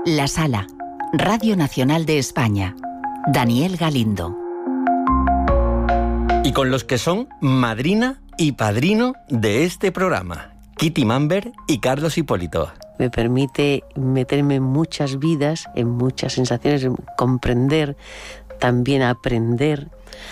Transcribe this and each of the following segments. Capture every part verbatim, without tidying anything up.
La Sala, Radio Nacional de España. Daniel Galindo. Y con los que son madrina y padrino de este programa, Kitty Mamber y Carlos Hipólito. Me permite meterme en muchas vidas, en muchas sensaciones, comprender, también aprender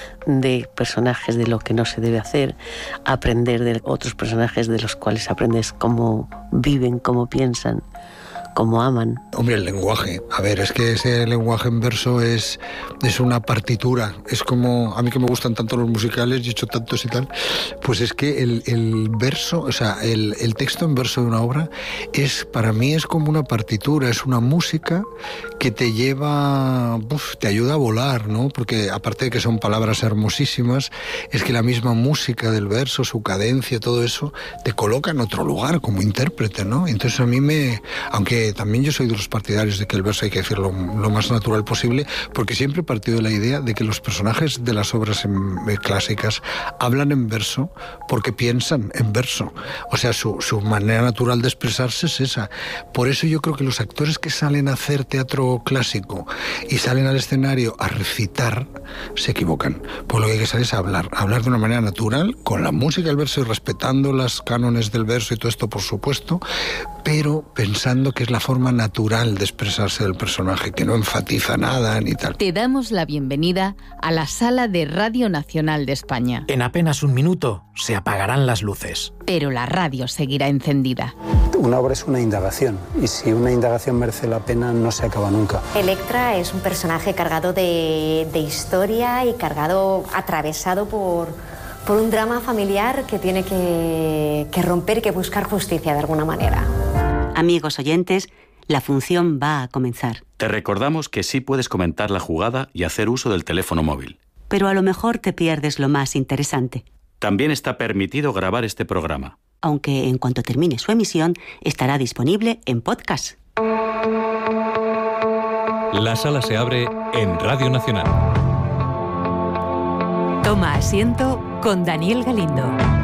de personajes de lo que no se debe hacer, aprender de otros personajes de los cuales aprendes cómo viven, cómo piensan, cómo aman. Hombre, el lenguaje. A ver, es que ese lenguaje en verso es, es una partitura. Es como, a mí que me gustan tanto los musicales y he hecho tantos y tal, pues es que el, el verso, o sea, el, el texto en verso de una obra es, para mí es como una partitura, es una música que te lleva, uf, te ayuda a volar, ¿no? Porque aparte de que son palabras hermosísimas, es que la misma música del verso, su cadencia, todo eso, te coloca en otro lugar como intérprete, ¿no? Entonces a mí me, aunque también yo soy de los partidarios de que el verso hay que decirlo lo más natural posible, porque siempre he partido de la idea de que los personajes de las obras en, en, clásicas hablan en verso porque piensan en verso. O sea, su, su manera natural de expresarse es esa. Por eso yo creo que los actores que salen a hacer teatro clásico y salen al escenario a recitar, se equivocan. Pues lo que hay que hacer es hablar, hablar de una manera natural, con la música del verso y respetando las cánones del verso y todo esto, por supuesto, pero pensando que es la forma natural de expresarse del personaje, que no enfatiza nada ni tal. Te damos la bienvenida a la Sala de Radio Nacional de España. En apenas un minuto se apagarán las luces. Pero la radio seguirá encendida. Una obra es una indagación, y si una indagación merece la pena, no se acaba nunca. Electra es un personaje cargado de, de historia y cargado, atravesado por, por un drama familiar que tiene que, que romper y que buscar justicia de alguna manera. Amigos oyentes, la función va a comenzar. Te recordamos que sí puedes comentar la jugada y hacer uso del teléfono móvil. Pero a lo mejor te pierdes lo más interesante. También está permitido grabar este programa. Aunque en cuanto termine su emisión, estará disponible en podcast. La sala se abre en Radio Nacional. Toma asiento con Daniel Galindo.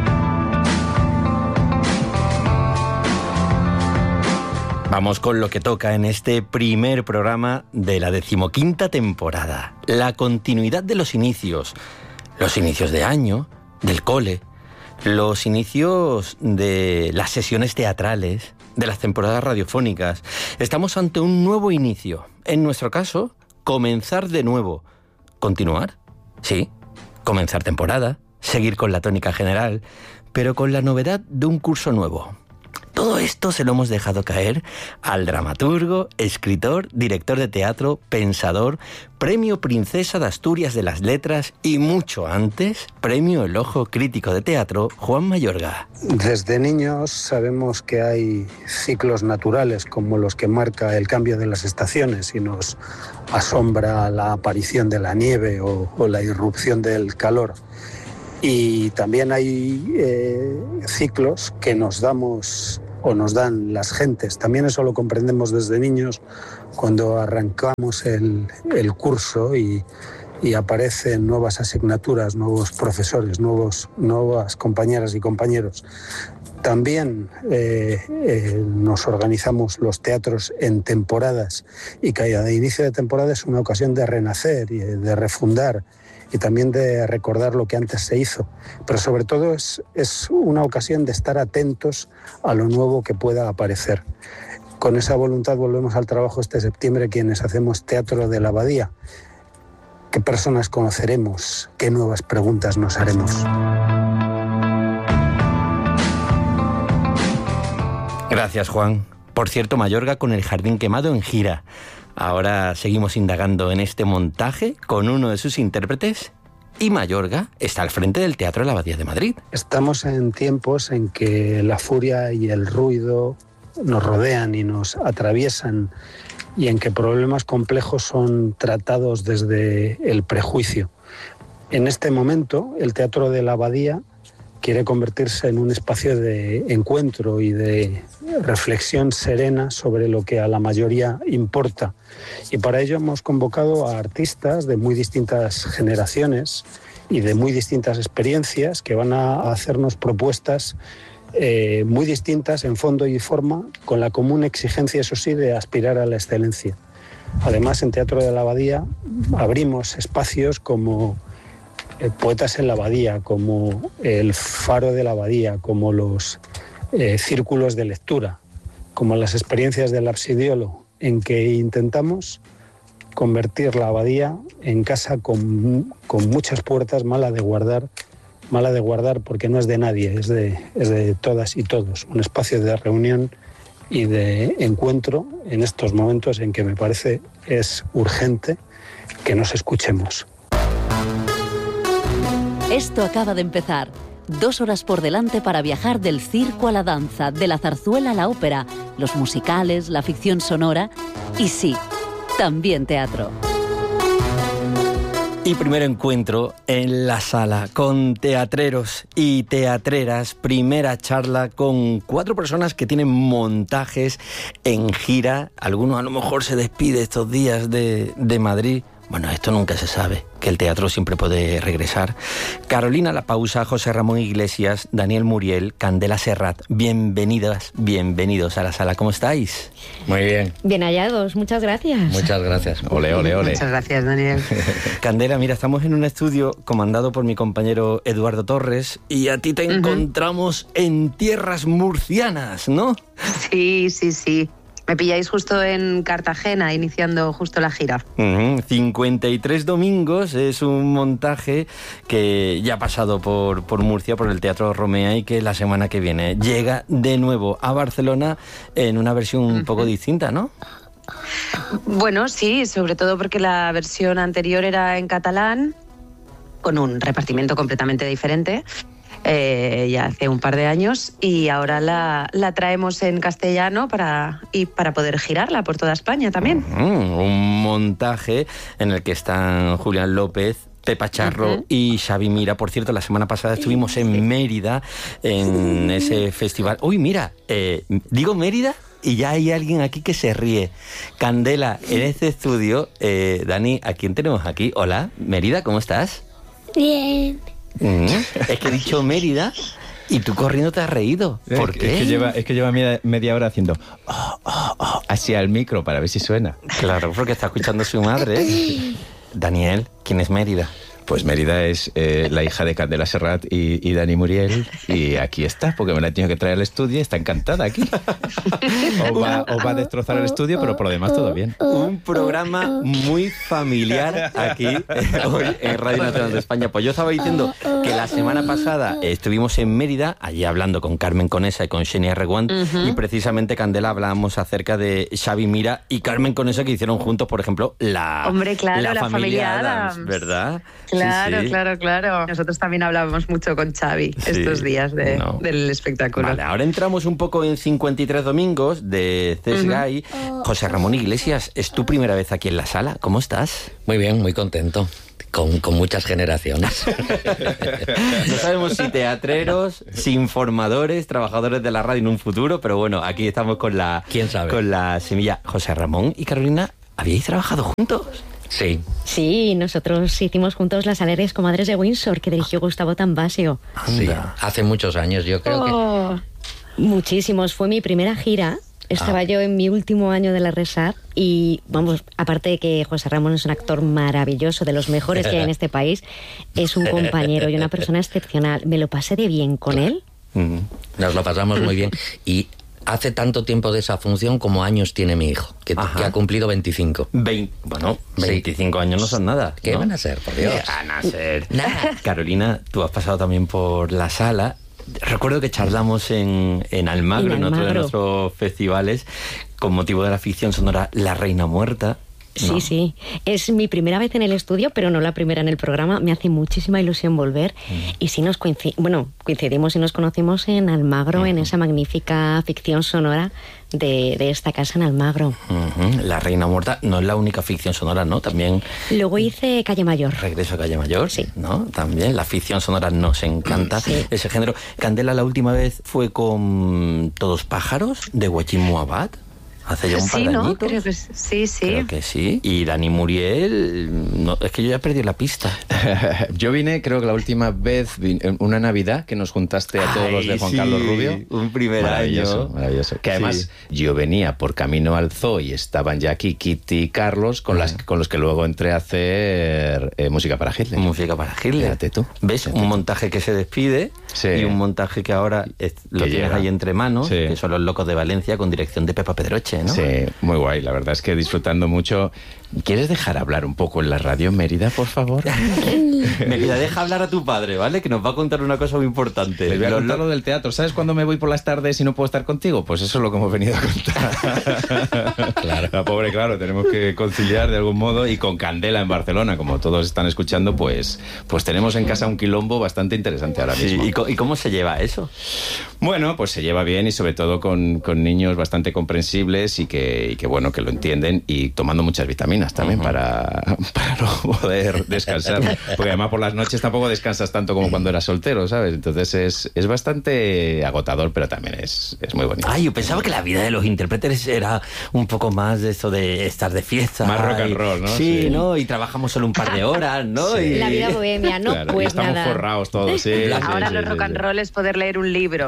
Vamos con lo que toca en este primer programa de la decimoquinta temporada. La continuidad de los inicios. Los inicios de año, del cole, los inicios de las sesiones teatrales, de las temporadas radiofónicas. Estamos ante un nuevo inicio. En nuestro caso, comenzar de nuevo. ¿Continuar? Sí, comenzar temporada, seguir con la tónica general, pero con la novedad de un curso nuevo. Todo esto se lo hemos dejado caer al dramaturgo, escritor, director de teatro, pensador, premio Princesa de Asturias de las Letras y mucho antes, premio El Ojo Crítico de Teatro, Juan Mayorga. Desde niños sabemos que hay ciclos naturales como los que marca el cambio de las estaciones y nos asombra la aparición de la nieve o, o la irrupción del calor. Y también hay eh, ciclos que nos damos o nos dan las gentes. También eso lo comprendemos desde niños cuando arrancamos el, el curso y, y aparecen nuevas asignaturas, nuevos profesores, nuevos, nuevas compañeras y compañeros. También eh, eh, nos organizamos los teatros en temporadas y cada inicio de temporada es una ocasión de renacer y de refundar y también de recordar lo que antes se hizo. Pero sobre todo es, es una ocasión de estar atentos a lo nuevo que pueda aparecer. Con esa voluntad volvemos al trabajo este septiembre quienes hacemos Teatro de la Abadía. ¿Qué personas conoceremos? ¿Qué nuevas preguntas nos haremos? Gracias, Juan. Por cierto, Mayorga con el Jardín Quemado en gira. Ahora seguimos indagando en este montaje con uno de sus intérpretes y Mayorga está al frente del Teatro de la Abadía de Madrid. Estamos en tiempos en que la furia y el ruido nos rodean y nos atraviesan y en que problemas complejos son tratados desde el prejuicio. En este momento, el Teatro de la Abadía quiere convertirse en un espacio de encuentro y de reflexión serena sobre lo que a la mayoría importa. Y para ello hemos convocado a artistas de muy distintas generaciones y de muy distintas experiencias que van a hacernos propuestas eh, muy distintas en fondo y forma, con la común exigencia, eso sí, de aspirar a la excelencia. Además, en Teatro de la Abadía abrimos espacios como eh, Poetas en la Abadía, como el Faro de la Abadía, como los eh, círculos de lectura, como las experiencias del Absidiolo, en que intentamos convertir la abadía en casa con, con muchas puertas, mala de guardar, mala de guardar porque no es de nadie, es de, es de todas y todos. Un espacio de reunión y de encuentro en estos momentos en que me parece es urgente que nos escuchemos. Esto acaba de empezar. Dos horas por delante para viajar del circo a la danza, de la zarzuela a la ópera, los musicales, la ficción sonora y sí, también teatro. Y primer encuentro en la sala con teatreros y teatreras. Primera charla con cuatro personas que tienen montajes en gira. Algunos a lo mejor se despide estos días de, de Madrid. Bueno, esto nunca se sabe, que el teatro siempre puede regresar. Carolina La Pausa, José Ramón Iglesias, Daniel Muriel, Candela Serrat, bienvenidas, bienvenidos a la sala. ¿Cómo estáis? Muy bien. Bien hallados, muchas gracias. Muchas gracias. Ole, ole, ole. Muchas gracias, Daniel. Candela, mira, estamos en un estudio comandado por mi compañero Eduardo Torres y a ti te uh-huh. encontramos en tierras murcianas, ¿no? Sí, sí, sí. Me pilláis justo en Cartagena, iniciando justo la gira. Uh-huh. cincuenta y tres domingos es un montaje que ya ha pasado por, por Murcia, por el Teatro Romea, y que la semana que viene llega de nuevo a Barcelona en una versión un uh-huh. poco distinta, ¿no? Bueno, sí, sobre todo porque la versión anterior era en catalán, con un repartimiento completamente diferente. Eh, ya hace un par de años, y ahora la, la traemos en castellano para, y para poder girarla por toda España también. Uh-huh. Un montaje en el que están Julián López, Pepa Charro uh-huh. y Xavi Mira. Por cierto, la semana pasada estuvimos en Mérida, en ese festival. Uy, mira, eh, digo Mérida y ya hay alguien aquí que se ríe. Candela, en este estudio, eh, Dani, ¿a quién tenemos aquí? Hola, Mérida, ¿cómo estás? Bien. Mm, es que he dicho Mérida y tú corriendo te has reído. ¿Por es, qué? Es que lleva, es que lleva media, media hora haciendo oh, oh, oh, así al micro para ver si suena. Claro, porque está escuchando a su madre. Daniel, ¿quién es Mérida? Pues Mérida es eh, la hija de Candela Serrat y, y Dani Muriel, y aquí está, porque me la he tenido que traer al estudio y está encantada aquí. O va, o va a destrozar el estudio, pero por lo demás todo bien. Un programa muy familiar aquí hoy en Radio Nacional de España. Pues yo estaba diciendo que la semana pasada estuvimos en Mérida, allí hablando con Carmen Conesa y con Xenia Reguant, uh-huh. y precisamente, Candela, hablábamos acerca de Xavi Mira y Carmen Conesa, que hicieron juntos, por ejemplo, la, Hombre, claro, la, la familia, familia Adams, Adams, ¿verdad? Claro, sí, sí. claro, claro. Nosotros también hablábamos mucho con Xavi sí, estos días de, no. del espectáculo. Vale, ahora entramos un poco en cincuenta y tres domingos de C E S G A I. Uh-huh. José Ramón Iglesias, es tu primera vez aquí en la sala. ¿Cómo estás? Muy bien, muy contento. Con, con muchas generaciones. No sabemos si teatreros, si informadores, trabajadores de la radio en un futuro, pero bueno, aquí estamos con la, ¿Quién sabe? Con la semilla. José Ramón y Carolina, ¿habíais trabajado juntos? Sí. Sí, nosotros hicimos juntos Las Alegres Comadres de Windsor, que dirigió Gustavo Tambasio. Sí, hace muchos años, yo creo oh, que... Muchísimos. Fue mi primera gira. Estaba ah. yo en mi último año de la RESAD y, vamos, aparte de que José Ramón es un actor maravilloso, de los mejores que hay en este país, es un compañero y una persona excepcional. Me lo pasé de bien con él. Nos lo pasamos muy bien. Y hace tanto tiempo de esa función como años tiene mi hijo, que, que ha cumplido veinticinco. Vein, bueno, veinticinco sí. años no son nada. ¿Qué ¿no? van a ser, por Dios? ¿Qué van a ser? Nada. Carolina, tú has pasado también por la sala. Recuerdo que charlamos en, en Almagro, en, en otro de nuestros festivales, con motivo de la ficción sonora La Reina Muerta. Sí, no. sí. Es mi primera vez en el estudio, pero no la primera en el programa. Me hace muchísima ilusión volver. Mm. Y sí nos coincidimos, bueno, coincidimos y nos conocimos en Almagro, uh-huh. en esa magnífica ficción sonora de, de esta casa en Almagro. Uh-huh. La Reina Muerta no es la única ficción sonora, ¿no? También... Luego hice Calle Mayor. Regreso a Calle Mayor, sí. ¿no? También la ficción sonora nos encanta, sí. ese género. Candela, la última vez fue con Todos Pájaros, de Joachim Muabat. Hace ya un par sí, de ¿no? añitos. Creo que sí, sí. Creo que sí. Y Dani Muriel, no, es que yo ya perdí la pista. Yo vine, creo que la última vez, vine, una Navidad que nos juntaste a todos Ay, los de Juan sí, Carlos Rubio. Un primer maravilloso, año. Maravilloso. Que además sí. yo venía por camino al Zoo y estaban ya aquí Kitty y Carlos, con, las, con los que luego entré a hacer eh, música para Hitler. Música para Hitler. Fíjate tú. ¿Ves? Fíjate un tú. montaje que se despide sí. y un montaje que ahora es, lo que tienes llega. ahí entre manos, sí. que son Los Locos de Valencia, con dirección de Pepa Pedroche, ¿no? Sí, muy guay. La verdad es que disfrutando mucho. ¿Quieres dejar hablar un poco en la radio en Mérida, por favor? Mérida, deja hablar a tu padre, ¿vale? Que nos va a contar una cosa muy importante. Les voy a Los contar lo... lo del teatro. ¿Sabes cuándo me voy por las tardes y no puedo estar contigo? Pues eso es lo que hemos venido a contar. Claro. La pobre, claro, tenemos que conciliar de algún modo. Y con Candela en Barcelona, como todos están escuchando, pues, pues tenemos en casa un quilombo bastante interesante ahora mismo. Sí, ¿y, co- ¿Y cómo se lleva eso? Bueno, pues se lleva bien y sobre todo con, con niños bastante comprensibles y que, y que, bueno, que lo entienden y tomando muchas vitaminas también uh-huh. para, para no poder descansar. Porque además por las noches tampoco descansas tanto como cuando eras soltero, ¿sabes? Entonces es, es bastante agotador, pero también es, es muy bonito. Ay, yo pensaba que la vida de los intérpretes era un poco más de eso de estar de fiesta. Más rock and roll, ¿no? Sí, Sí. ¿no? Y trabajamos solo un par de horas, ¿no? Sí. Y... La vida bohemia, ¿no? Claro, pues estamos nada. forrados todos, sí. Ahora sí, los sí, rock sí, and sí. roll es poder leer un libro.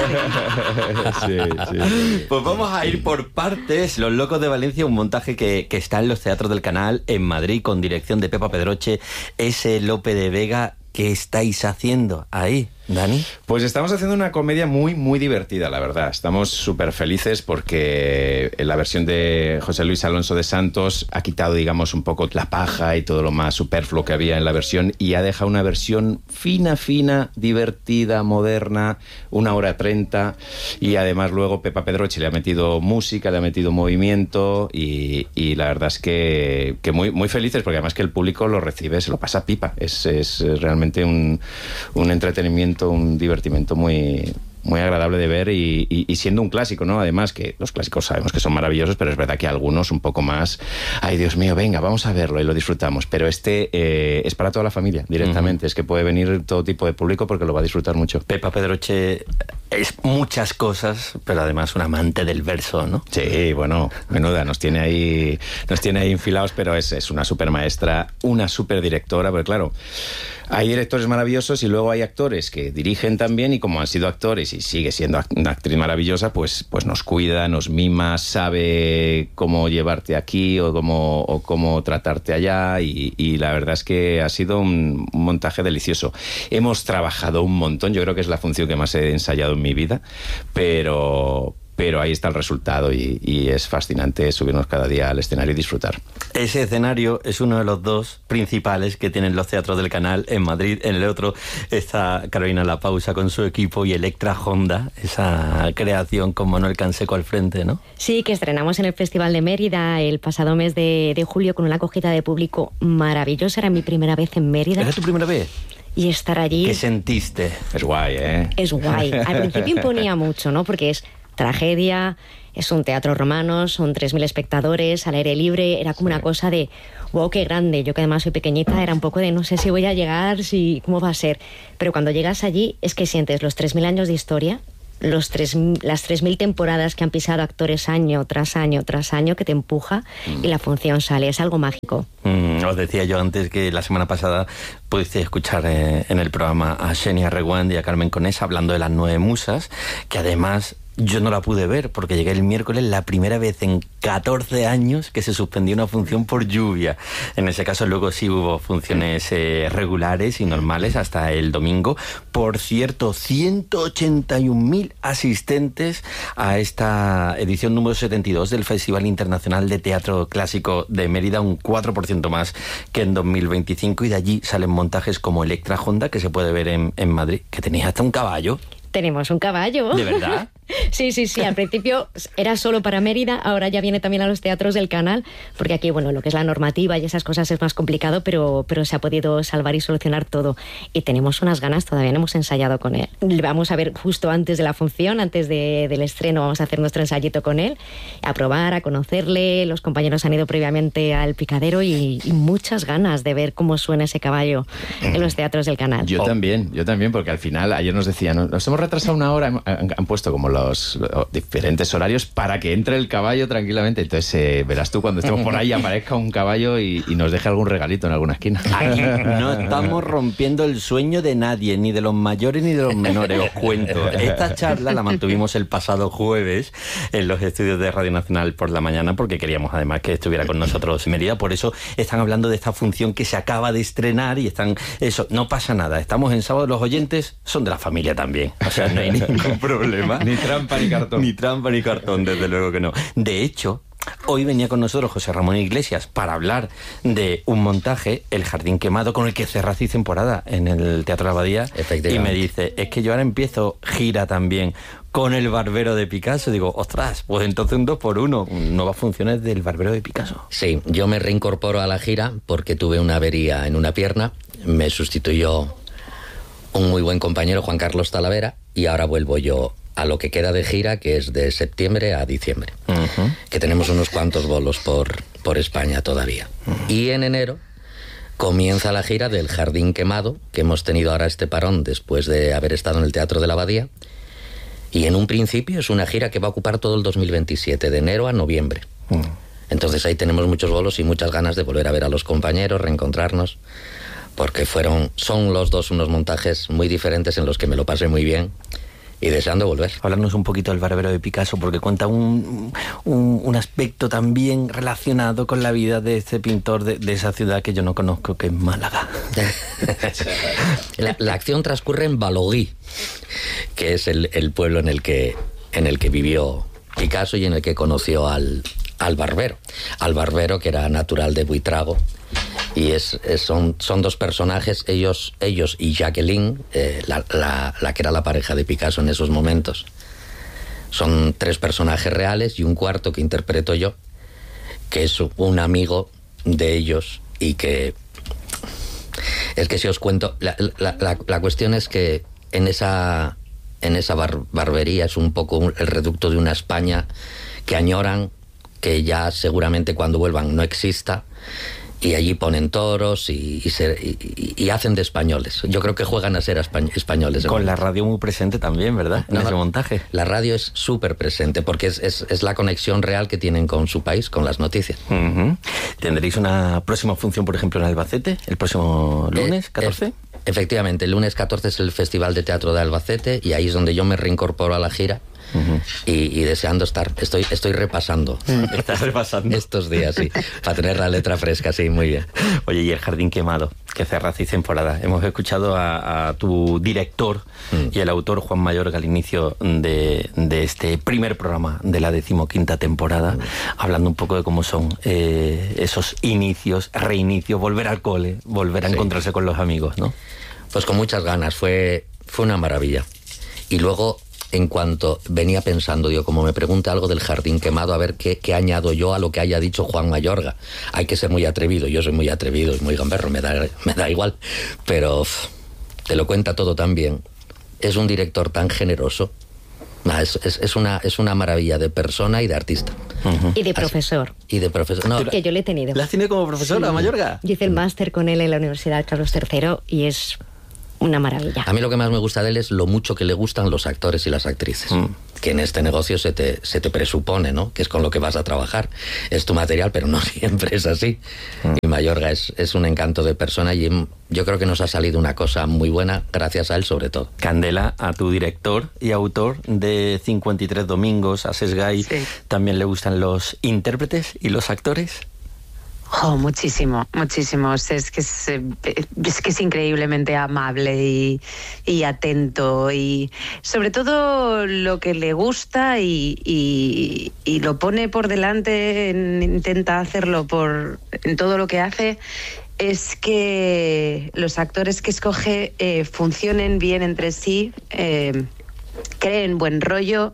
sí, sí, sí. Pues vamos a ir por partes. Los Locos de Valencia, un montaje que, que está en los teatros del Canal en Madrid con dirección de Pepa Pedroche, ese Lope de Vega. ¿Qué estáis haciendo ahí, Dani? Pues estamos haciendo una comedia muy, muy divertida, la verdad. Estamos súper felices porque la versión de José Luis Alonso de Santos ha quitado, digamos, un poco la paja y todo lo más superfluo que había en la versión y ha dejado una versión fina, fina, divertida, moderna, una hora treinta, y además luego Pepa Pedroche le ha metido música, le ha metido movimiento y, y la verdad es que, que muy, muy felices porque además que el público lo recibe, se lo pasa pipa. Es, es realmente un, un entretenimiento, un divertimento muy, muy agradable de ver y, y, y siendo un clásico, ¿no? Además que los clásicos sabemos que son maravillosos, pero es verdad que algunos un poco más, ay Dios mío, venga, vamos a verlo y lo disfrutamos, pero este eh, es para toda la familia directamente, uh-huh. Es que puede venir todo tipo de público porque lo va a disfrutar mucho. Pepa Pedroche es muchas cosas, pero además un amante del verso, ¿no? Sí, bueno, menuda, nos tiene ahí nos tiene ahí infilados, pero es, es una super maestra, una super directora, porque claro, hay directores maravillosos y luego hay actores que dirigen también y como han sido actores y sigue siendo una actriz maravillosa, pues, pues nos cuida, nos mima, sabe cómo llevarte aquí o cómo, o cómo tratarte allá y, y la verdad es que ha sido un, un montaje delicioso. Hemos trabajado un montón, yo creo que es la función que más he ensayado en mi vida, pero... pero ahí está el resultado y, y es fascinante subirnos cada día al escenario y disfrutar. Ese escenario es uno de los dos principales que tienen los teatros del Canal en Madrid. En el otro está Carolina La Pausa con su equipo y Electra Honda, esa creación con Manuel Canseco al frente, ¿no? Sí, que estrenamos en el Festival de Mérida el pasado mes de, de julio con una acogida de público maravillosa. Era mi primera vez en Mérida. ¿Era tu primera vez? Y estar allí... ¿Qué sentiste? Es guay, ¿eh? Es guay. Al principio imponía mucho, ¿no? Porque es tragedia, es un teatro romano, son tres mil espectadores, al aire libre, era como sí. Una cosa de, wow, qué grande. Yo que además soy pequeñita, era un poco de no sé si voy a llegar, si cómo va a ser. Pero cuando llegas allí es que sientes los tres mil años de historia, los tres, las tres mil temporadas que han pisado actores año tras año tras año, que te empuja mm. y la función sale, es algo mágico. Mm, os decía yo antes que la semana pasada pudiste escuchar eh, en el programa a Xenia Reguant y a Carmen Conesa hablando de las nueve musas, que además... yo no la pude ver porque llegué el miércoles, la primera vez en catorce años que se suspendió una función por lluvia. En ese caso luego sí hubo funciones eh, regulares y normales hasta el domingo. Por cierto, ciento ochenta y un mil asistentes a esta edición número setenta y dos del Festival Internacional de Teatro Clásico de Mérida, un cuatro por ciento más que en dos mil veinticinco, y de allí salen montajes como Electra Honda, que se puede ver en, en Madrid, que tenía hasta un caballo. Tenemos un caballo. ¿De verdad? Sí, sí, sí. Al principio era solo para Mérida, ahora ya viene también a los teatros del Canal, porque aquí, bueno, lo que es la normativa y esas cosas es más complicado, pero, pero se ha podido salvar y solucionar todo. Y tenemos unas ganas, todavía no hemos ensayado con él. Vamos a ver justo antes de la función, antes de, del estreno, vamos a hacer nuestro ensayito con él, a probar, a conocerle. Los compañeros han ido previamente al picadero y, y muchas ganas de ver cómo suena ese caballo en los teatros del Canal. Yo oh. también, yo también, porque al final, ayer nos decían, nos hemos retrasado una hora, han, han puesto como la los, los diferentes horarios para que entre el caballo tranquilamente. Entonces eh, verás tú cuando estemos por ahí aparezca un caballo y, y nos deje algún regalito en alguna esquina. Aquí no estamos rompiendo el sueño de nadie, ni de los mayores ni de los menores, os cuento. Esta charla la mantuvimos el pasado jueves en los estudios de Radio Nacional por la mañana, porque queríamos además que estuviera con nosotros Mérida. Por eso están hablando de esta función que se acaba de estrenar y están... Eso, no pasa nada. Estamos en sábado, los oyentes son de la familia también. O sea, no hay ningún problema. Ni trampa ni cartón. Ni trampa ni cartón, desde luego que no. De hecho... Hoy venía con nosotros José Ramón Iglesias para hablar de un montaje, El Jardín Quemado, con el que cerrasteis temporada en el Teatro La Abadía. Y me dice, es que yo ahora empiezo gira también con El Barbero de Picasso. Digo, ostras, pues entonces un dos por uno, nuevas funciones del Barbero de Picasso. Sí, yo me reincorporo a la gira porque tuve una avería en una pierna, me sustituyó un muy buen compañero, Juan Carlos Talavera, y ahora vuelvo yo a lo que queda de gira, que es de septiembre a diciembre, uh-huh. que tenemos unos cuantos bolos por, por España todavía. Uh-huh. Y en enero comienza la gira del Jardín Quemado, que hemos tenido ahora este parón después de haber estado en el Teatro de la Abadía, y en un principio es una gira que va a ocupar todo el dos mil veintisiete, de enero a noviembre. Uh-huh. Entonces ahí tenemos muchos bolos y muchas ganas de volver a ver a los compañeros, reencontrarnos, porque fueron, son los dos unos montajes muy diferentes en los que me lo pasé muy bien, y deseando volver. Hablarnos un poquito del Barbero de Picasso, porque cuenta un, un, un aspecto también relacionado con la vida de este pintor de, de esa ciudad que yo no conozco, que es Málaga. la, la acción transcurre en Balogui, que es el, el pueblo en el que, en el que vivió Picasso y en el que conoció al, al barbero. Al barbero, que era natural de Buitrago. Y es, es, son, son dos personajes, ellos, ellos y Jacqueline, eh, la, la, la que era la pareja de Picasso en esos momentos. Son tres personajes reales y un cuarto que interpreto yo, que es un amigo de ellos y que... Es que si os cuento, la, la, la, la cuestión es que en esa, en esa bar, barbería es un poco el reducto de una España que añoran, que ya seguramente cuando vuelvan no exista. Y allí ponen toros y, y, se, y, y hacen de españoles. Yo creo que juegan a ser españ- españoles. Con la radio muy presente también, ¿verdad? En no, ese montaje. La radio es súper presente porque es, es, es la conexión real que tienen con su país, con las noticias. Uh-huh. ¿Tendréis una próxima función, por ejemplo, en Albacete, el próximo lunes, catorce? Eh, eh, efectivamente, el lunes catorce es el Festival de Teatro de Albacete y ahí es donde yo me reincorporo a la gira. Uh-huh. y, y deseando estar, estoy, estoy repasando. Estás repasando estos días, sí, para tener la letra fresca, sí, muy bien. Oye, y El Jardín Quemado, que cerrasteis temporada. Hemos escuchado a, a tu director mm. y el autor Juan Mayorga al inicio de, de este primer programa de la decimoquinta temporada, mm. hablando un poco de cómo son eh, esos inicios, reinicios, volver al cole, volver a sí. encontrarse con los amigos, ¿no? Pues con muchas ganas, fue, fue una maravilla. Y luego, en cuanto venía pensando, digo, como me pregunta algo del Jardín Quemado, a ver qué, qué añado yo a lo que haya dicho Juan Mayorga. Hay que ser muy atrevido, yo soy muy atrevido y muy gamberro, me da, me da igual, pero uf, te lo cuenta todo tan bien. Es un director tan generoso. Nah, es, es, es, una, es una maravilla de persona y de artista. Uh-huh. Y de profesor. Y de profesor. No, que yo le he tenido. ¿La has tenido como profesora, sí. Mayorga? Yo hice el máster con él en la Universidad Carlos tercero y es... una maravilla. A mí lo que más me gusta de él es lo mucho que le gustan los actores y las actrices. Mm. Que en este negocio se te, se te presupone, ¿no? Que es con lo que vas a trabajar. Es tu material, pero no siempre es así. Mm. Y Mayorga es, es un encanto de persona y yo creo que nos ha salido una cosa muy buena gracias a él sobre todo. Candela, a tu director y autor de cincuenta y tres Domingos, a Sesgay, sí. ¿también le gustan los intérpretes y los actores? Oh, muchísimo, muchísimo. Es que es, es que es increíblemente amable y, y atento y sobre todo lo que le gusta y, y, y lo pone por delante, intenta hacerlo por en todo lo que hace, es que los actores que escoge eh, funcionen bien entre sí, eh, creen buen rollo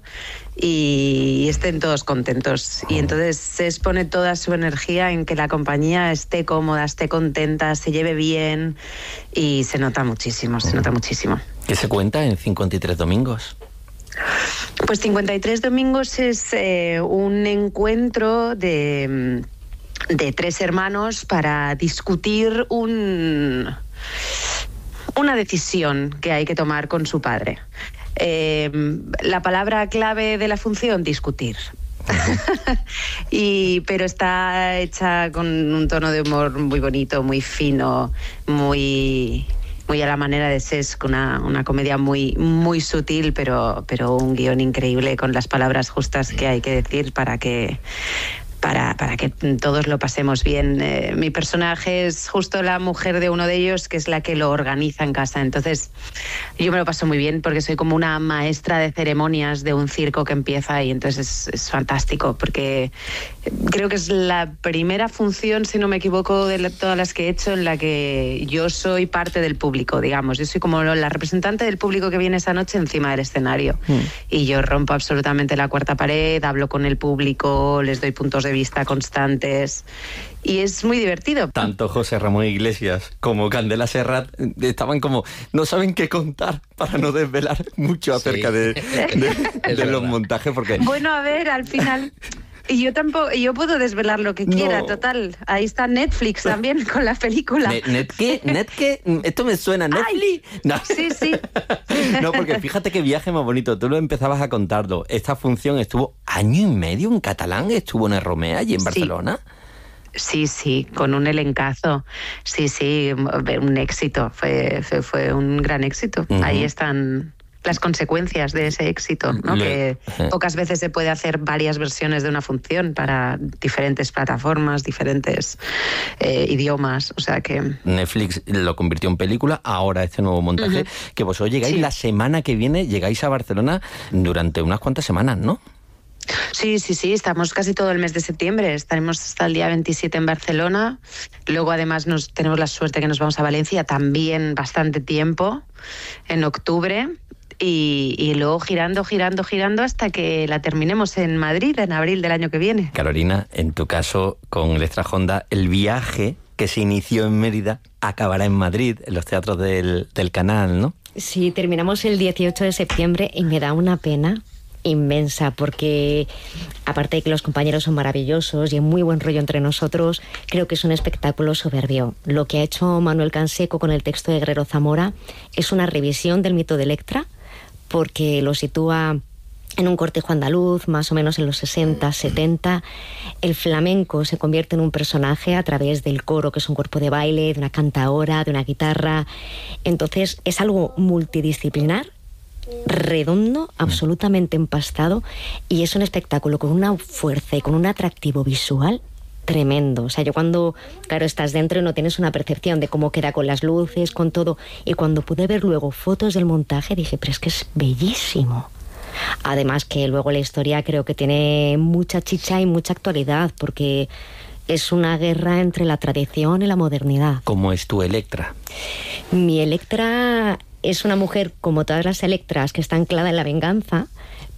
y estén todos contentos. Y entonces se expone toda su energía en que la compañía esté cómoda, esté contenta, se lleve bien y se nota muchísimo, se nota muchísimo. ¿Qué se cuenta en cincuenta y tres Domingos? Pues cincuenta y tres Domingos es eh, un encuentro de, de tres hermanos para discutir un, una decisión que hay que tomar con su padre. Eh, la palabra clave de la función, discutir. y pero está hecha con un tono de humor muy bonito, muy fino, muy muy a la manera de Sesc, una, una comedia muy muy sutil, pero pero un guión increíble con las palabras justas que hay que decir para que Para, para que todos lo pasemos bien. Eh, mi personaje es justo la mujer de uno de ellos, que es la que lo organiza en casa. Entonces, yo me lo paso muy bien porque soy como una maestra de ceremonias de un circo que empieza y entonces es, es fantástico porque creo que es la primera función, si no me equivoco, de la, todas las que he hecho en la que yo soy parte del público, digamos. Yo soy como la representante del público que viene esa noche encima del escenario. Mm. Y yo rompo absolutamente la cuarta pared, hablo con el público, les doy puntos de vista constantes y es muy divertido. Tanto José Ramón Iglesias como Candela Serrat estaban como, no saben qué contar para no desvelar mucho acerca sí. de, de, de los montajes porque... Bueno, a ver, al final... Y yo tampoco, yo puedo desvelar lo que quiera, no. Total. Ahí está Netflix también con la película. ¿Net, net qué? ¿Net qué? ¿Esto me suena? ¿Netflix? No. Sí, sí. No, porque fíjate qué viaje más bonito. Tú lo empezabas a contarlo. Esta función estuvo año y medio en catalán, estuvo en el Romea y en Barcelona. Sí. Sí, sí, con un elencazo. Sí, sí, un éxito. Fue, fue, fue un gran éxito. Uh-huh. Ahí están las consecuencias de ese éxito, ¿no? Le... Que pocas veces se puede hacer varias versiones de una función para diferentes plataformas, diferentes eh, idiomas, o sea que... Netflix lo convirtió en película, ahora este nuevo montaje, uh-huh. que vosotros llegáis sí. la semana que viene, llegáis a Barcelona durante unas cuantas semanas, ¿no? Sí, sí, sí, estamos casi todo el mes de septiembre, estaremos hasta el día veintisiete en Barcelona, luego además nos tenemos la suerte que nos vamos a Valencia también bastante tiempo, en octubre, y, y luego girando, girando, girando hasta que la terminemos en Madrid en abril del año que viene. Carolina, en tu caso con Electra Honda, el viaje que se inició en Mérida acabará en Madrid, en los teatros del, del Canal, ¿no? Sí, terminamos el dieciocho de septiembre y me da una pena inmensa porque aparte de que los compañeros son maravillosos y hay muy buen rollo entre nosotros, creo que es un espectáculo soberbio. Lo que ha hecho Manuel Canseco con el texto de Guerrero Zamora es una revisión del mito de Electra porque lo sitúa en un cortejo andaluz, más o menos en los sesenta, setenta. El flamenco se convierte en un personaje a través del coro, que es un cuerpo de baile, de una cantaora, de una guitarra. Entonces es algo multidisciplinar, redondo, absolutamente empastado, y es un espectáculo con una fuerza y con un atractivo visual tremendo. O sea, yo cuando, claro, estás dentro y no tienes una percepción de cómo queda con las luces, con todo, y cuando pude ver luego fotos del montaje dije, pero es que es bellísimo. Además que luego la historia creo que tiene mucha chicha y mucha actualidad, porque es una guerra entre la tradición y la modernidad. ¿Cómo es tu Electra? Mi Electra es una mujer como todas las Electras que está anclada en la venganza,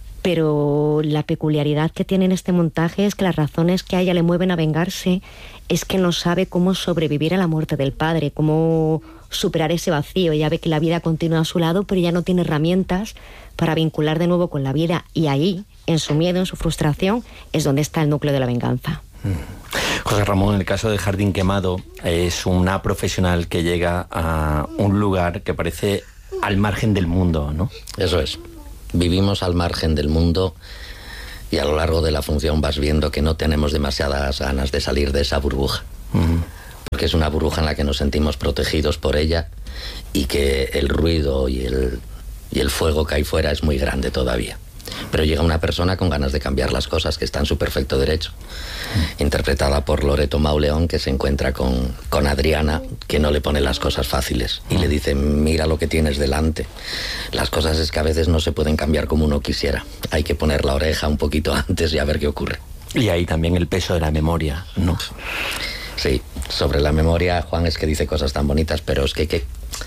pero la peculiaridad que tiene en este montaje es que las razones que a ella le mueven a vengarse es que no sabe cómo sobrevivir a la muerte del padre, cómo superar ese vacío. Ella ve que la vida continúa a su lado, pero ya no tiene herramientas para vincular de nuevo con la vida, y ahí, en su miedo, en su frustración, es donde está el núcleo de la venganza. José Ramón, en el caso de Jardín Quemado, es una profesional que llega a un lugar que parece al margen del mundo, ¿no? Eso es. Vivimos al margen del mundo y a lo largo de la función vas viendo que no tenemos demasiadas ganas de salir de esa burbuja. Uh-huh. Porque es una burbuja en la que nos sentimos protegidos por ella y que el ruido y el, y el fuego que hay fuera es muy grande todavía. Pero llega una persona con ganas de cambiar las cosas, que está en su perfecto derecho, mm. interpretada por Loreto Mauleón, que se encuentra con, con Adriana, que no le pone las cosas fáciles y mm. le dice, mira lo que tienes delante. Las cosas es que a veces no se pueden cambiar como uno quisiera, hay que poner la oreja un poquito antes y a ver qué ocurre. Y ahí también el peso de la memoria, ¿no? Sí, sobre la memoria, Juan es que dice cosas tan bonitas, pero es que... que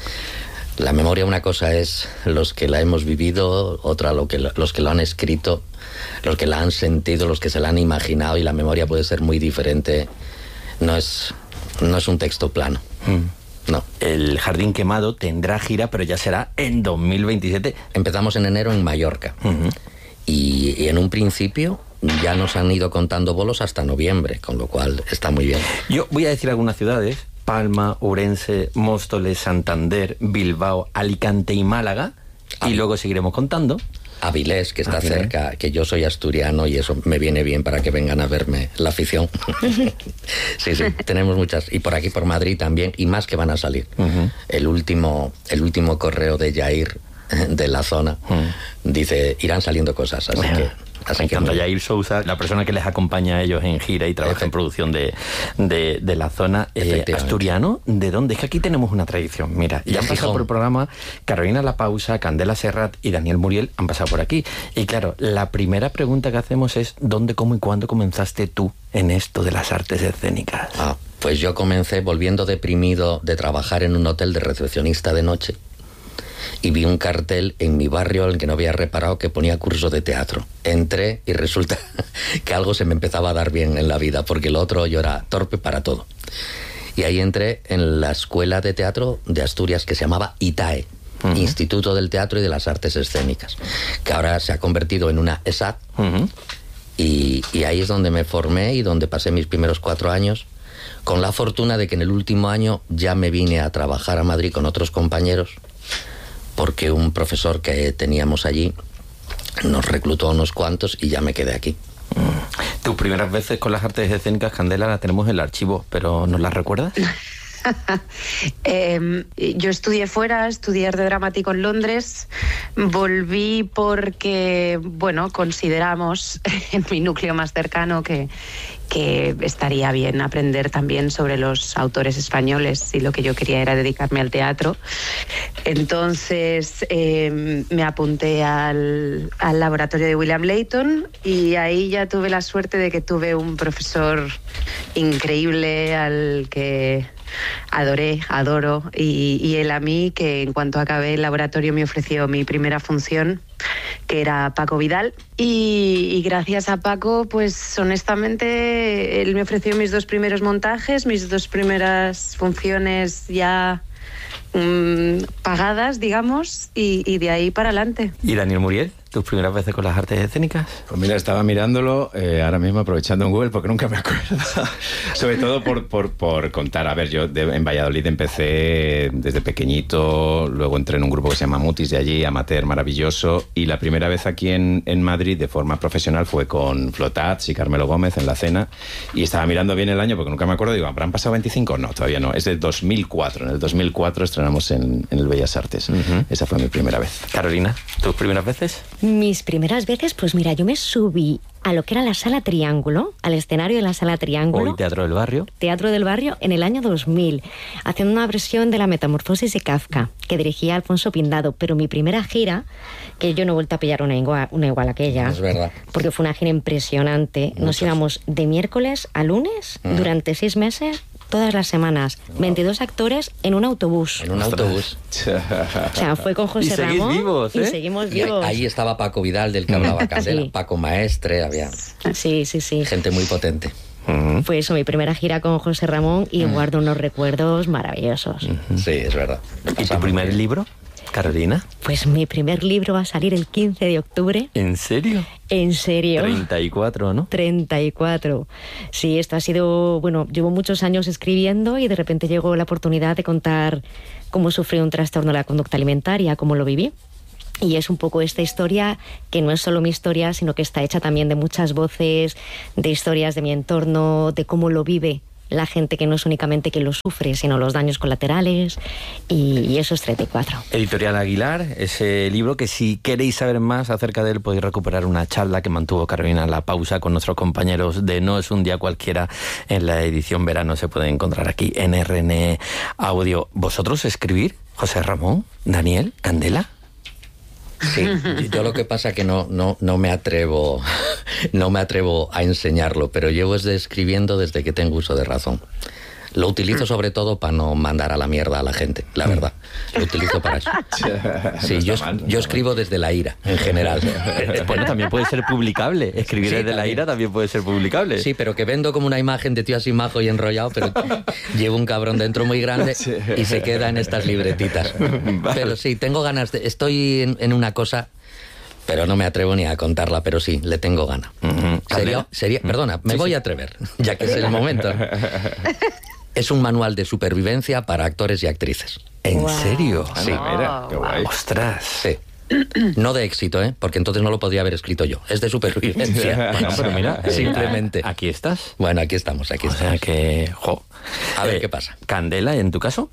la memoria, una cosa es los que la hemos vivido, otra lo que, los que lo han escrito, los que la han sentido, los que se la han imaginado, y la memoria puede ser muy diferente. No es, no es un texto plano. Mm. No. El Jardín Quemado tendrá gira, pero ya será en dos mil veintisiete. Empezamos en enero en Mallorca. Uh-huh. y, y en un principio ya nos han ido contando bolos hasta noviembre, con lo cual está muy bien. Yo voy a decir algunas ciudades: Palma, Ourense, Móstoles, Santander, Bilbao, Alicante y Málaga. Y luego seguiremos contando. Avilés, que está Avilés. cerca, que yo soy asturiano y eso me viene bien para que vengan a verme la afición. Sí, sí, tenemos muchas. Y por aquí, por Madrid también, y más que van a salir. Uh-huh. El último, el último correo de Yair, de la zona, uh-huh. dice, irán saliendo cosas, así bueno. que... Así que Yair Sousa, la persona que les acompaña a ellos en gira y trabaja Efe. en producción de, de, de la zona. Eh, asturiano, ¿de dónde? Es que aquí tenemos una tradición. Mira, ya han pasado por el programa Carolina La Pausa, Candela Serrat y Daniel Muriel han pasado por aquí. Y claro, la primera pregunta que hacemos es ¿dónde, cómo y cuándo comenzaste tú en esto de las artes escénicas? Ah, pues yo comencé volviendo deprimido de trabajar en un hotel de recepcionista de noche. Y vi un cartel en mi barrio en el que no había reparado que ponía curso de teatro. Entré y resulta que algo se me empezaba a dar bien en la vida, porque lo otro yo era torpe para todo. Y ahí entré en la escuela de teatro de Asturias que se llamaba ITAE, uh-huh. Instituto del Teatro y de las Artes Escénicas, que ahora se ha convertido en una ESAT. Uh-huh. Y, y ahí es donde me formé y donde pasé mis primeros cuatro años, con la fortuna de que en el último año ya me vine a trabajar a Madrid con otros compañeros, porque un profesor que teníamos allí nos reclutó a unos cuantos y ya me quedé aquí. Mm. Tus primeras veces con las artes escénicas, Candela, las tenemos en el archivo, pero ¿nos las recuerdas? eh, yo estudié fuera, estudié arte dramático en Londres, volví porque, bueno, consideramos en mi núcleo más cercano que, que estaría bien aprender también sobre los autores españoles y lo que yo quería era dedicarme al teatro. Entonces eh, me apunté al, al laboratorio de William Layton y ahí ya tuve la suerte de que tuve un profesor increíble al que adoré, adoro, y, y él a mí, que en cuanto acabé el laboratorio me ofreció mi primera función, que era Paco Vidal, y, y gracias a Paco, pues honestamente, él me ofreció mis dos primeros montajes, mis dos primeras funciones ya mmm, pagadas, digamos, y, y de ahí para adelante. ¿Y Daniel Muriel? ¿Tus primeras veces con las artes escénicas? Pues mira, estaba mirándolo eh, ahora mismo aprovechando en Google porque nunca me acuerdo. Sobre todo por, por, por contar. A ver, yo de, en Valladolid empecé desde pequeñito, luego entré en un grupo que se llama Mutis de allí, amateur, maravilloso, y la primera vez aquí en, en Madrid de forma profesional fue con Flotats y Carmelo Gómez en La Cena, y estaba mirando bien el año porque nunca me acuerdo, digo, ¿habrán pasado veinticinco? No, todavía no, es del dos mil cuatro. En el dos mil cuatro estrenamos en, en el Bellas Artes. Uh-huh. Esa fue mi primera vez. Carolina, ¿tus primeras veces? Mis primeras veces, pues mira, yo me subí a lo que era la Sala Triángulo, al escenario de la Sala Triángulo. Hoy Teatro del Barrio. Teatro del Barrio en el año dos mil, haciendo una versión de La Metamorfosis de Kafka, que dirigía Alfonso Pindado. Pero mi primera gira, que yo no he vuelto a pillar una igual, una igual a aquella. Es verdad. Porque fue una gira impresionante. Muchas. Nos íbamos de miércoles a lunes, mm. durante seis meses, todas las semanas, veintidós actores en un autobús. En un autobús. O sea, fue con José y Ramón vivos, ¿eh? y seguimos y vivos. Ahí estaba Paco Vidal, del que hablaba Candela, sí. Paco Maestre, había sí, sí, sí. gente muy potente. Uh-huh. Fue eso, mi primera gira con José Ramón y uh-huh. guardo unos recuerdos maravillosos. Uh-huh. Sí, es verdad. ¿Y tu primer bien. libro, Carolina? Pues mi primer libro va a salir el quince de octubre. ¿En serio? En serio. treinta y cuatro, ¿no? treinta y cuatro. Sí, esto ha sido, bueno, llevo muchos años escribiendo y de repente llegó la oportunidad de contar cómo sufrí un trastorno de la conducta alimentaria, cómo lo viví. Y es un poco esta historia que no es solo mi historia, sino que está hecha también de muchas voces, de historias de mi entorno, de cómo lo vive la gente que no es únicamente que lo sufre, sino los daños colaterales, y, y eso es treinta y cuatro. Editorial Aguilar, ese libro que si queréis saber más acerca de él podéis recuperar una charla que mantuvo Carolina La Pausa con nuestros compañeros de No es un día cualquiera en la edición verano, se puede encontrar aquí en R N Audio. ¿Vosotros escribir? José Ramón, Daniel, Candela. Sí, yo lo que pasa es que no, no, no me atrevo no me atrevo a enseñarlo, pero llevo desde escribiendo desde que tengo uso de razón. Lo utilizo sobre todo para no mandar a la mierda a la gente, la verdad. Lo utilizo para eso. Sí, yo, yo escribo desde la ira, en general. Bueno, también puede ser publicable. Escribir sí, desde también. la ira también puede ser publicable. Sí, pero que vendo como una imagen de tío así majo y enrollado, pero llevo un cabrón dentro muy grande y se queda en estas libretitas. Vale. Pero sí, tengo ganas de... Estoy en, en una cosa... Pero no me atrevo ni a contarla, pero sí, le tengo gana. Uh-huh. Sería, sería, perdona, me sí, voy sí. a atrever, ya que es el momento. Es un manual de supervivencia para actores y actrices. ¿En wow. serio? Sí. Ah, mira, qué guay. ¡Ostras! Sí. No de éxito, ¿eh? Porque entonces no lo podría haber escrito yo. Es de supervivencia. Bueno, pero mira, simplemente. Eh, aquí estás. Bueno, aquí estamos, aquí o estamos. O sea que, jo. A ver eh, qué pasa. Candela, ¿en tu caso?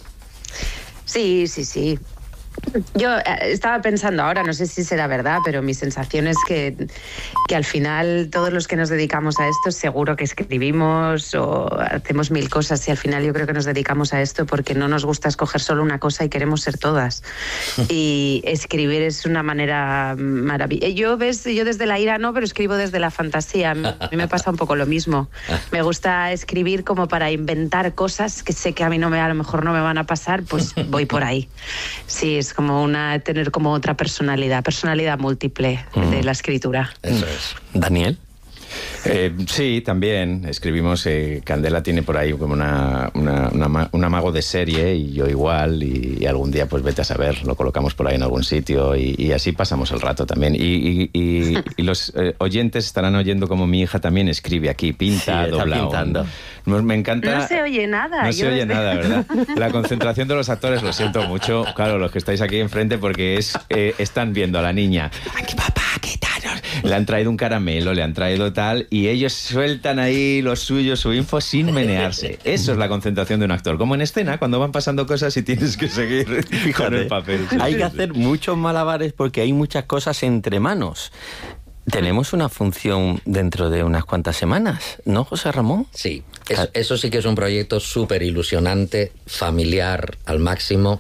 Sí, sí, sí. Yo eh, estaba pensando ahora, no sé si será verdad, pero mi sensación es que, que al final todos los que nos dedicamos a esto seguro que escribimos o hacemos mil cosas y al final yo creo que nos dedicamos a esto porque no nos gusta escoger solo una cosa y queremos ser todas. Y escribir es una manera maravillosa. Yo, ves, yo desde la ira no, pero escribo desde la fantasía. A mí me pasa un poco lo mismo. Me gusta escribir como para inventar cosas que sé que a mí no me, a lo mejor no me van a pasar, pues voy por ahí. Sí, es como una tener como otra personalidad, personalidad múltiple mm. de la escritura. Eso es. Daniel. Eh, sí, también escribimos. Eh, Candela tiene por ahí como una, una, una, un amago de serie y yo igual. Y, y algún día, pues vete a saber, lo colocamos por ahí en algún sitio y, y así pasamos el rato también. Y, y, y, y los eh, oyentes estarán oyendo como mi hija también escribe aquí, pinta, sí, dobla. Pintando. Me encanta. No se oye nada. No se oye desde... nada, ¿verdad? La concentración de los actores, lo siento mucho. Claro, los que estáis aquí enfrente, porque es eh, están viendo a la niña. Aquí, papá, ¿qué tal? Le han traído un caramelo, le han traído tal, y ellos sueltan ahí lo suyo, su info, sin menearse. Eso es la concentración de un actor. Como en escena, cuando van pasando cosas y tienes que seguir Fíjate, con el papel. Sí, hay sí, que sí. hacer muchos malabares porque hay muchas cosas entre manos. Tenemos una función dentro de unas cuantas semanas, ¿no, José Ramón? Sí, es, eso sí que es un proyecto súper ilusionante, familiar al máximo,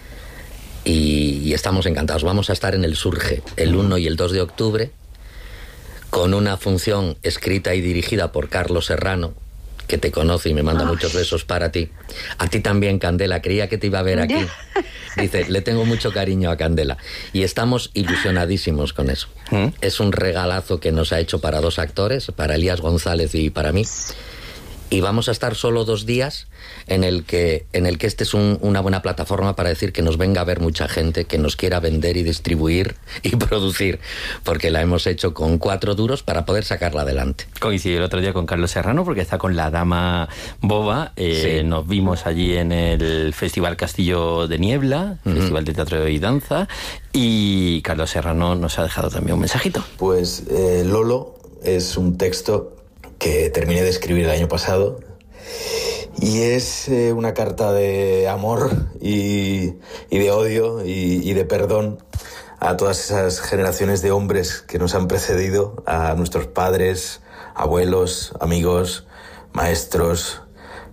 y, y estamos encantados. Vamos a estar en el Surge el uno y el dos de octubre, con una función escrita y dirigida por Carlos Serrano, que te conoce y me manda Ay. muchos besos para ti. A ti también, Candela, creía que te iba a ver aquí. Dice, le tengo mucho cariño a Candela. Y estamos ilusionadísimos con eso. ¿Mm? Es un regalazo que nos ha hecho para dos actores, para Elías González y para mí. Y vamos a estar solo dos días en el que, en el que este es un, una buena plataforma para decir que nos venga a ver mucha gente, que nos quiera vender y distribuir y producir, porque la hemos hecho con cuatro duros para poder sacarla adelante. Coincidí el otro día con Carlos Serrano porque está con La Dama Boba. Eh, sí. Nos vimos allí en el Festival Castillo de Niebla, uh-huh. Festival de Teatro y Danza, y Carlos Serrano nos ha dejado también un mensajito. Pues eh, Lolo es un texto que terminé de escribir el año pasado y es eh, una carta de amor y, y de odio y, y de perdón a todas esas generaciones de hombres que nos han precedido, a nuestros padres, abuelos, amigos, maestros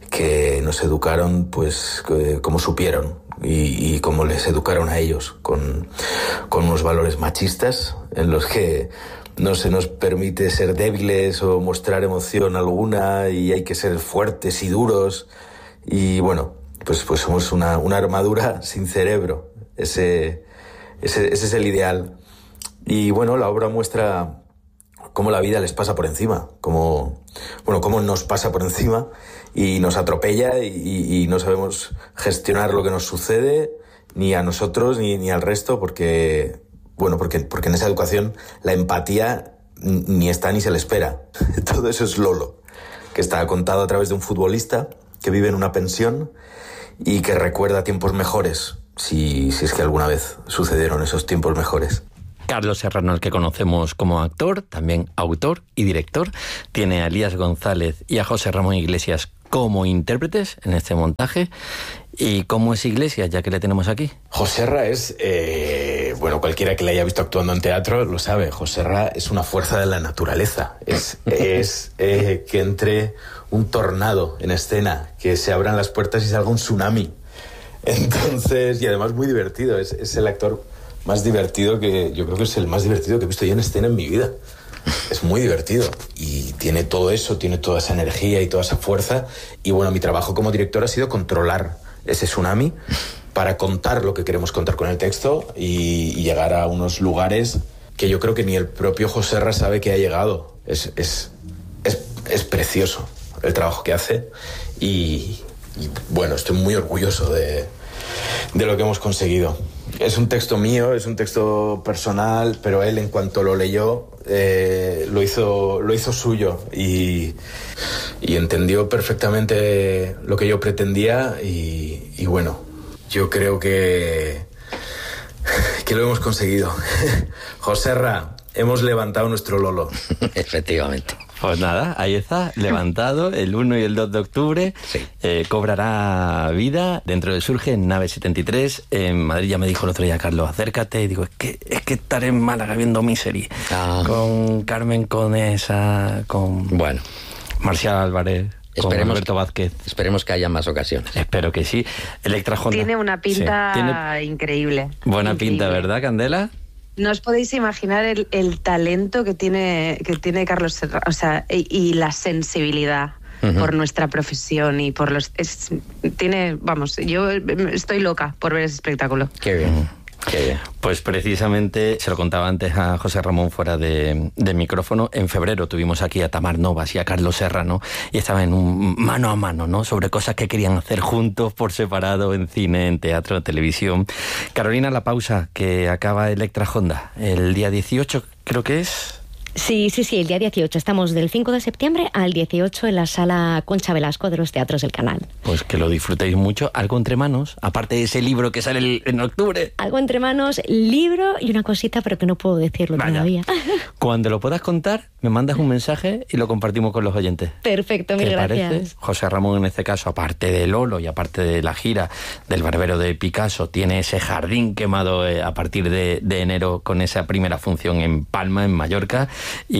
que nos educaron pues eh, como supieron y, y como les educaron a ellos, con, con unos valores machistas en los que no se nos permite ser débiles o mostrar emoción alguna y hay que ser fuertes y duros. Y bueno, pues, pues somos una, una armadura sin cerebro. Ese, ese, ese es el ideal. Y bueno, la obra muestra cómo la vida les pasa por encima, cómo, bueno, cómo nos pasa por encima y nos atropella y, y no sabemos gestionar lo que nos sucede, ni a nosotros ni, ni al resto, porque... Bueno, porque, porque en esa educación la empatía ni está ni se le espera. Todo eso es Lolo, que está contado a través de un futbolista que vive en una pensión y que recuerda tiempos mejores, si, si es que alguna vez sucedieron esos tiempos mejores. Carlos Serrano, el que conocemos como actor, también autor y director, tiene a Elías González y a José Ramón Iglesias como intérpretes en este montaje. ¿Y cómo es Iglesias, ya que le tenemos aquí? Joserra es, eh, bueno, cualquiera que le haya visto actuando en teatro lo sabe. Joserra es una fuerza de la naturaleza. Es, es eh, que entre un tornado en escena, que se abran las puertas y salga un tsunami. Entonces, y además muy divertido. Es, es el actor más divertido que, yo creo que es el más divertido que he visto yo en escena en mi vida. Es muy divertido y tiene todo eso, tiene toda esa energía y toda esa fuerza. Y bueno, mi trabajo como director ha sido controlar ese tsunami para contar lo que queremos contar con el texto y, y llegar a unos lugares que yo creo que ni el propio Joserra sabe que ha llegado. Es, es, es, es precioso el trabajo que hace y, y bueno, estoy muy orgulloso de, de lo que hemos conseguido. Es un texto mío, es un texto personal, pero él en cuanto lo leyó eh, lo hizo, lo hizo suyo y, y entendió perfectamente lo que yo pretendía y, y bueno, yo creo que, que lo hemos conseguido. Joserra, hemos levantado nuestro Lolo. Efectivamente. Pues nada, ahí está, levantado el uno y el dos de octubre. Sí. Eh, cobrará vida dentro del Surge en Nave setenta y tres. En Madrid ya me dijo el otro día, Carlos, acércate. Y digo, es que, es que estaré en Málaga viendo Misery. Ah. Con Carmen Conesa, con bueno. Marcial Álvarez. Esperemos, con Alberto Vázquez. Esperemos que haya más ocasiones. Espero que sí. Electra Honda. Tiene una pinta sí. ¿Tiene increíble. Buena increíble. pinta, ¿verdad, Candela? No os podéis imaginar el, el talento que tiene, que tiene Carlos Serra, o sea, y, y la sensibilidad uh-huh. por nuestra profesión y por los... Es, tiene, vamos, yo estoy loca por ver ese espectáculo. Qué bien. Uh-huh. Qué bien. Pues precisamente, se lo contaba antes a José Ramón fuera de, de micrófono, en febrero tuvimos aquí a Tamar Novas y a Carlos Serrano y estaban en un mano a mano, ¿no? Sobre cosas que querían hacer juntos, por separado, en cine, en teatro, en televisión. Carolina, la pausa, que acaba Electra Honda el día dieciocho, creo que es... Sí, sí, sí, el día dieciocho. Estamos del cinco de septiembre al dieciocho en la sala Concha Velasco de los Teatros del Canal. Pues que lo disfrutéis mucho. Algo entre manos, aparte de ese libro que sale en octubre. Algo entre manos, libro y una cosita, pero que no puedo decirlo Vaya. todavía. Cuando lo puedas contar, me mandas un mensaje y lo compartimos con los oyentes. Perfecto, mil gracias. Parece? José Ramón, en este caso, aparte de Lolo y aparte de la gira del Barbero de Picasso, tiene ese jardín quemado eh, a partir de, de enero con esa primera función en Palma, en Mallorca,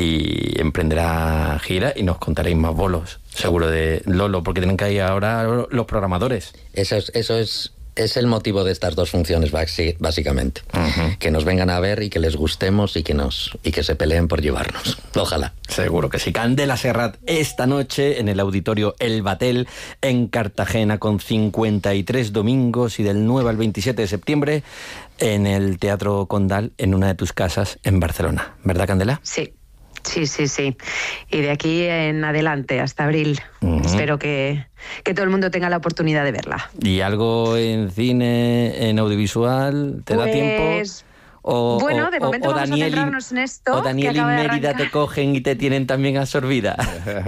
y emprenderá gira y nos contaréis más bolos, seguro, de Lolo, porque tienen que ir ahora los programadores. Eso es, eso es, es el motivo de estas dos funciones, básicamente. Uh-huh. Que nos vengan a ver y que les gustemos y que nos y que se peleen por llevarnos. Ojalá. Seguro que sí. Candela Serrat esta noche en el Auditorio El Batel en Cartagena, con cincuenta y tres domingos, y del nueve al veintisiete de septiembre en el Teatro Condal, en una de tus casas en Barcelona. ¿Verdad, Candela? Sí. Sí, sí, sí. Y de aquí en adelante, hasta abril. Uh-huh. Espero que, que todo el mundo tenga la oportunidad de verla. ¿Y algo en cine, en audiovisual? ¿Te pues... da tiempo? O, bueno, o, de momento o, o vamos Daniel a centrarnos en esto. O Daniel y Mérida te cogen y te tienen también absorbida.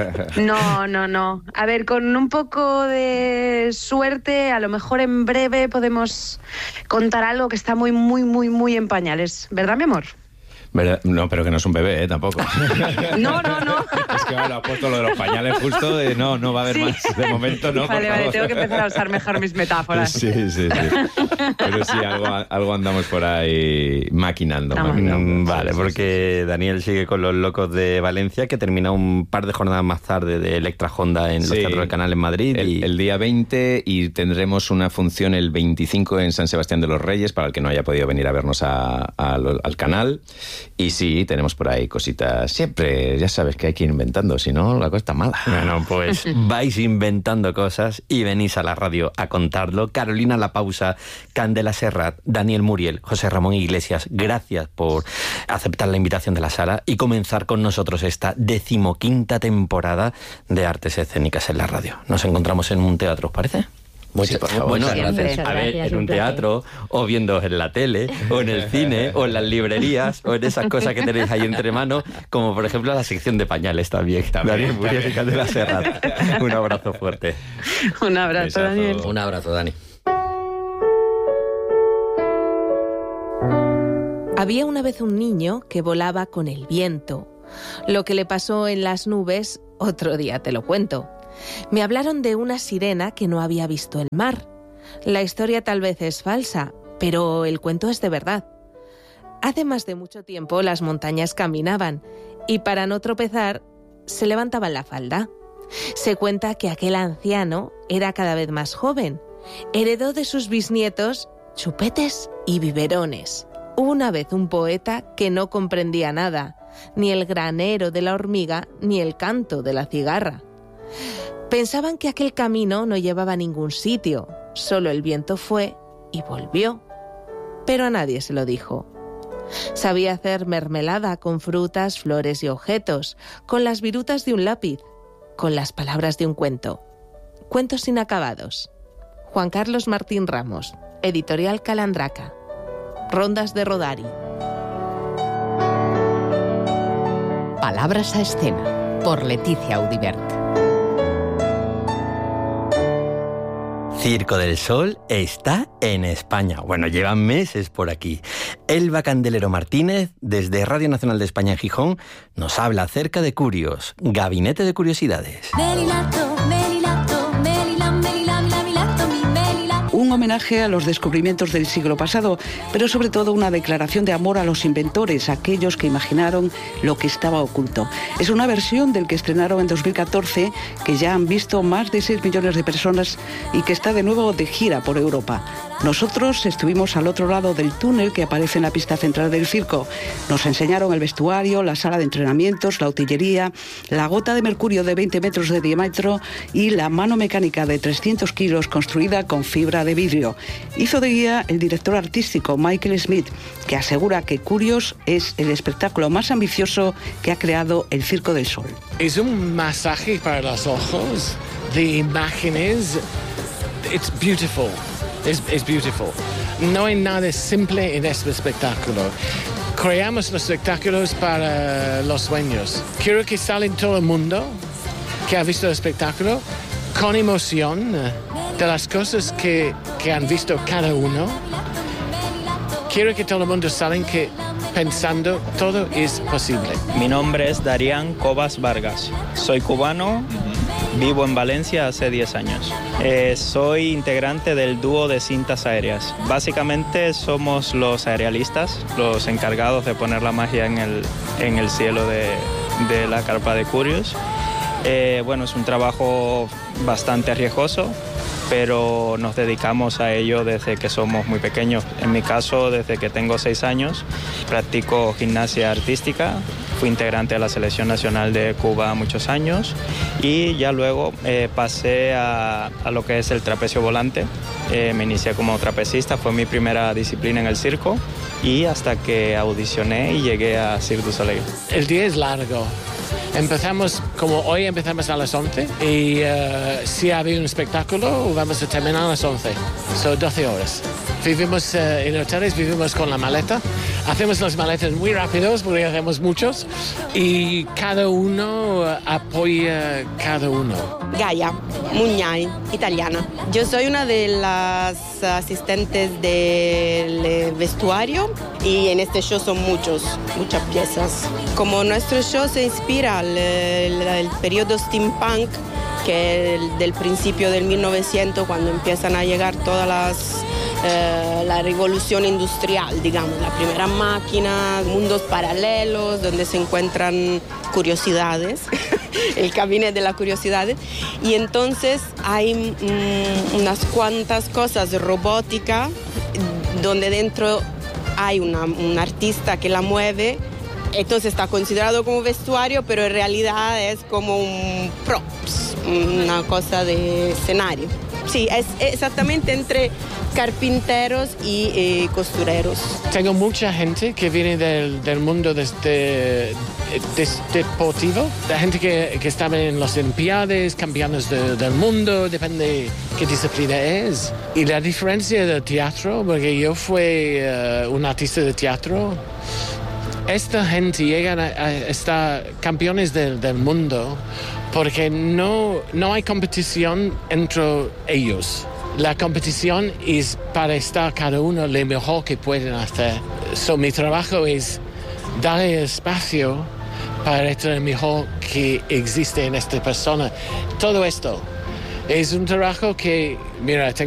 No, no, no. A ver, con un poco de suerte, a lo mejor en breve podemos contar algo que está muy, muy, muy, muy en pañales. ¿Verdad, mi amor? No, pero que no es un bebé, ¿eh? Tampoco. No, no, no. Es que me lo ha puesto lo de los pañales justo de no, no va a haber sí. más. De momento no, Vale, por vale, favor. tengo que empezar a usar mejor mis metáforas. Sí, sí, sí. Pero sí, algo, algo andamos por ahí maquinando. maquinando. Vale, porque Daniel sigue con Los Locos de Valencia, que termina un par de jornadas más tarde de Electra Honda en los sí, Teatros del Canal en Madrid. El, y... el día veinte, y tendremos una función el veinticinco en San Sebastián de los Reyes, para el que no haya podido venir a vernos a, a, al canal. Y sí, tenemos por ahí cositas. Siempre, ya sabes que hay que ir inventando, si no, la cosa está mala. Bueno, pues vais inventando cosas y venís a la radio a contarlo. Carolina La Pausa, Candela Serrat, Daniel Muriel, José Ramón Iglesias, gracias por aceptar la invitación de la sala y comenzar con nosotros esta decimoquinta temporada de Artes Escénicas en la radio. Nos encontramos en un teatro, ¿os parece? Muchas, sí, por favor. Bueno, Siempre. a ver, en un teatro, o viendo en la tele, o en el cine, o en las librerías, o en esas cosas que tenéis ahí entre manos, como por ejemplo la sección de pañales también. Daniel Muriel y Candela Serrat. Un abrazo fuerte. Un abrazo, Besazo. Daniel. Un abrazo, Dani. Había una vez un niño que volaba con el viento. Lo que le pasó en las nubes, otro día te lo cuento. Me hablaron de una sirena que no había visto el mar. La historia tal vez es falsa, pero el cuento es de verdad. Hace más de mucho tiempo las montañas caminaban y para no tropezar se levantaban la falda. Se cuenta que aquel anciano era cada vez más joven. Heredó de sus bisnietos chupetes y biberones. Hubo una vez un poeta que no comprendía nada, ni el granero de la hormiga ni el canto de la cigarra. Pensaban que aquel camino no llevaba a ningún sitio, solo el viento fue y volvió. Pero a nadie se lo dijo. Sabía hacer mermelada con frutas, flores y objetos, con las virutas de un lápiz, con las palabras de un cuento. Cuentos inacabados. Juan Carlos Martín Ramos, Editorial Calandraca. Rondas de Rodari. Palabras a escena, por Leticia Audibert. Circo del Sol está en España. Bueno, llevan meses por aquí. Elba Candelero Martínez, desde Radio Nacional de España en Gijón, nos habla acerca de Curios, Gabinete de Curiosidades. Melilato, melilato, melila, melila, mila, milato, mi melila. Un homenaje a los descubrimientos del siglo pasado, pero sobre todo una declaración de amor a los inventores, aquellos que imaginaron lo que estaba oculto. Es una versión del que estrenaron en dos mil catorce, que ya han visto más de seis millones de personas y que está de nuevo de gira por Europa. Nosotros estuvimos al otro lado del túnel que aparece en la pista central del circo. Nos enseñaron el vestuario, la sala de entrenamientos, la utilería, la gota de mercurio de veinte metros de diámetro y la mano mecánica de trescientos kilos construida con fibra de vidrio. Hizo de guía el director artístico Michael Smith, que asegura que Curios es el espectáculo más ambicioso que ha creado el Circo del Sol. Es un masaje para los ojos de imágenes. It's beautiful. Es, es beautiful. No hay nada simple en este espectáculo. Creamos los espectáculos para los sueños. Quiero que salga todo el mundo que ha visto el espectáculo con emoción de las cosas que, que han visto cada uno. Quiero que todo el mundo salga que pensando todo es posible. Mi nombre es Darían Cobas Vargas. Soy cubano. Vivo en Valencia hace diez años. Eh, soy integrante del dúo de cintas aéreas. Básicamente somos los aerialistas, los encargados de poner la magia en el, en el cielo de, de la carpa de Curios. Eh, bueno, es un trabajo bastante arriesgoso, pero nos dedicamos a ello desde que somos muy pequeños. En mi caso, desde que tengo seis años, practico gimnasia artística. Fui integrante de la Selección Nacional de Cuba muchos años y ya luego eh, pasé a, a lo que es el trapecio volante. Eh, me inicié como trapecista, fue mi primera disciplina en el circo y hasta que audicioné y llegué a Cirque du Soleil. El día es largo. Empezamos, como hoy empezamos a las once y uh, si había un espectáculo vamos a terminar a las once. Son doce horas. Vivimos uh, en hoteles, vivimos con la maleta. Hacemos las maletas muy rápidos porque hacemos muchos y cada uno uh, apoya cada uno. Gaia Muñay, italiana. Yo soy una de las asistentes del vestuario y en este show son muchos, muchas piezas. Como nuestro show se inspira al el, el periodo steampunk, que es el, del principio del mil novecientos, cuando empiezan a llegar todas las Eh, la revolución industrial, digamos, la primera máquina, mundos paralelos donde se encuentran curiosidades, el camino de las curiosidades, y entonces hay mm, unas cuantas cosas robóticas donde dentro hay una, un artista que la mueve. Entonces está considerado como vestuario, pero en realidad es como un props, una cosa de escenario. Sí, es exactamente entre carpinteros y eh, costureros. Tengo mucha gente que viene del, del mundo de, de, de, deportivo, la gente que, que estaba en las Olimpiadas, campeones de, del mundo, depende qué disciplina es. Y la diferencia del teatro, porque yo fui uh, un artista de teatro, esta gente llega a, a estar campeones del, del mundo porque no, no hay competición entre ellos. La competición es para estar cada uno lo mejor que pueden hacer. So, mi trabajo es darle espacio para estar lo mejor que existe en esta persona. Todo esto es un trabajo que, mira, tengo